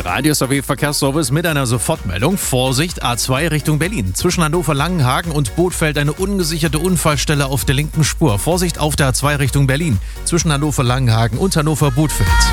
Der Radio-SAW-Verkehrsservice mit einer Sofortmeldung. Vorsicht, A2 Richtung Berlin. Zwischen Hannover-Langenhagen und Bothfeld eine ungesicherte Unfallstelle auf der linken Spur. Vorsicht auf der A2 Richtung Berlin. Zwischen Hannover-Langenhagen und Hannover-Bothfeld.